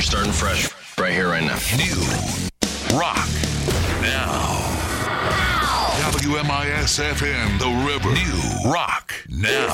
We're starting fresh right here, right now. New rock now. WMIS FM, The River. New rock now.